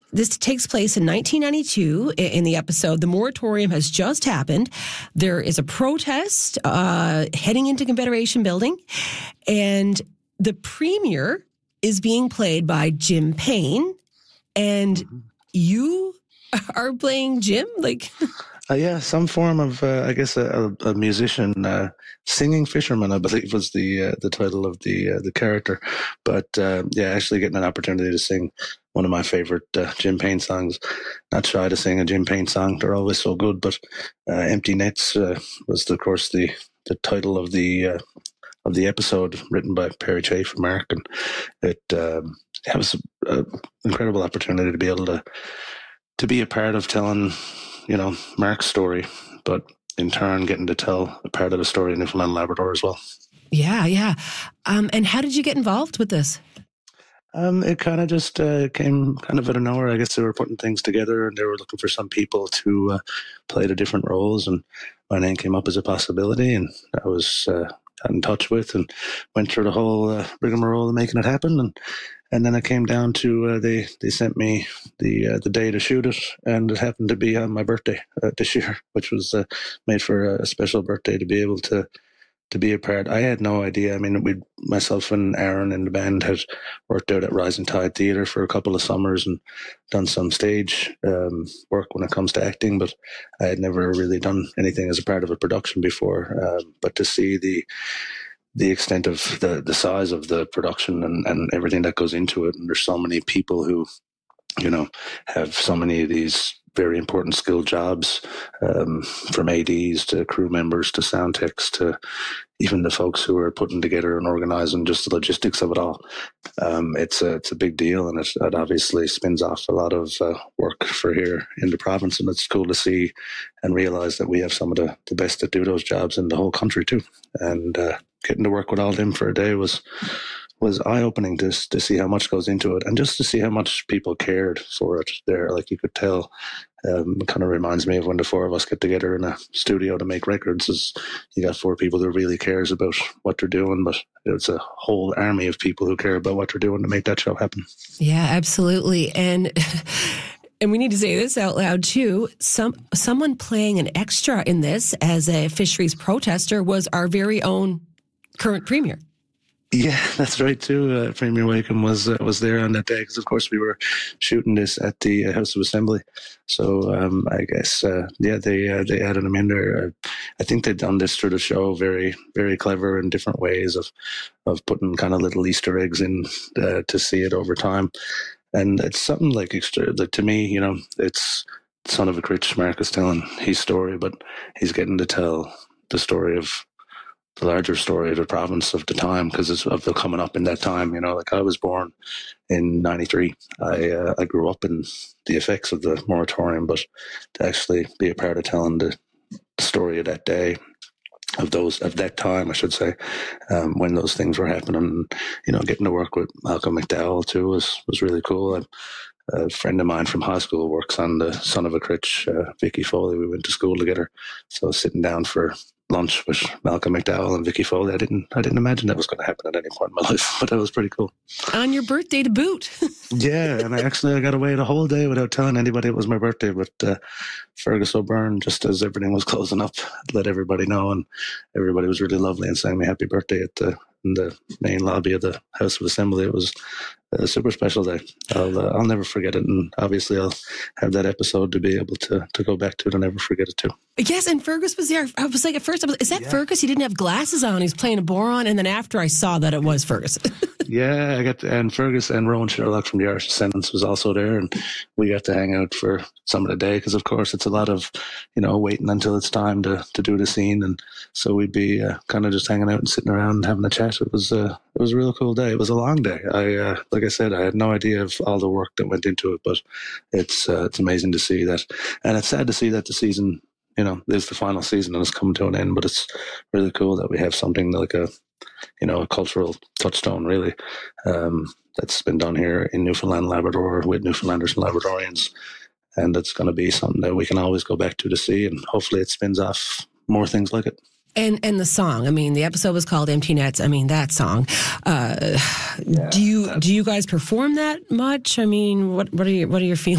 this takes place in 1992 in the episode. The moratorium has just happened. There is a protest heading into Confederation Building, and the premier is being played by Jim Payne, and you are playing Jim? Yeah, some form of, I guess, a musician, singing fisherman, I believe was the title of the character. But actually getting an opportunity to sing one of my favorite Jim Payne songs. Not shy to sing a Jim Payne song; they're always so good. But "Empty Nets" was, of course, the title of the episode, written by Perry Chafe and Mark, and it was an incredible opportunity to be able to be a part of telling, Mark's story, but in turn getting to tell a part of the story in Newfoundland and Labrador as well. Yeah. And how did you get involved with this? It kind of just came kind of out of nowhere. I guess they were putting things together and they were looking for some people to play the different roles, and my name came up as a possibility, and I was got in touch with and went through the whole rigmarole of making it happen, and then it came down to they sent me the day to shoot it, and it happened to be on my birthday this year, which was made for a special birthday to be able to be a part. I had no idea. I mean, myself and Aaron in the band had worked out at Rising Tide Theatre for a couple of summers and done some stage work when it comes to acting, but I had never really done anything as a part of a production before. But to see the extent of the size of the production and everything that goes into it, and there's so many people who, have so many of these very important skilled jobs, from ADs to crew members to sound techs to even the folks who are putting together and organizing just the logistics of it all. It's a big deal, and it obviously spins off a lot of work for here in the province, and it's cool to see and realize that we have some of the best that do those jobs in the whole country too. And getting to work with all of them for a day was eye-opening to see how much goes into it, and just to see how much people cared for it there. Like, you could tell, it kind of reminds me of when the four of us get together in a studio to make records. Is you got four people who really cares about what they're doing, but it's a whole army of people who care about what they're doing to make that show happen. Yeah, absolutely. And we need to say this out loud too. Someone playing an extra in this as a fisheries protester was our very own current premier. Yeah, that's right too. Premier Wakeham was there on that day because, of course, we were shooting this at the House of Assembly. So I guess they added him in there. I think they'd done this through the show very, very clever in different ways of putting kind of little Easter eggs in to see it over time. And it's something like to me, it's Son of a Critch. Mark is telling his story, but he's getting to tell the story of the larger story of the province of the time, because it's of the coming up in that time. Like, I was born in 93. I grew up in the effects of the moratorium, but to actually be a part of telling the story of that day, of that time, I should say, when those things were happening, getting to work with Malcolm McDowell too was really cool. A friend of mine from high school works on the Son of a Critch, Vicky Foley. We went to school together, so sitting down for lunch with Malcolm McDowell and Vicky Foley, I didn't imagine that was going to happen at any point in my life, but that was pretty cool. On your birthday to boot. Yeah, and I got away the whole day without telling anybody it was my birthday, but Fergus O'Byrne, just as everything was closing up, let everybody know, and everybody was really lovely and sang me happy birthday in the main lobby of the House of Assembly. It was a super special day. I'll never forget it, and obviously I'll have that episode to be able to go back to it and never forget it too. Yes, and Fergus was there. I was like, at first, is that Fergus? He didn't have glasses on. He's playing a boron, and then after I saw that it was Fergus. Yeah, and Fergus and Rowan Sherlock from the Irish Descendants was also there, and we got to hang out for some of the day because, of course, it's a lot of, waiting until it's time to do the scene, and so we'd be kind of just hanging out and sitting around and having a chat. It was a real cool day. It was a long day. Like I said, I had no idea of all the work that went into it, but it's amazing to see that, and it's sad to see that the season, is the final season and it's coming to an end. But it's really cool that we have something like a cultural touchstone, really, that's been done here in Newfoundland, Labrador, with Newfoundlanders and Labradorians, and it's going to be something that we can always go back to see, and hopefully it spins off more things like it. And the song, the episode was called Empty Nets. That song. Do you guys perform that much? What are your feelings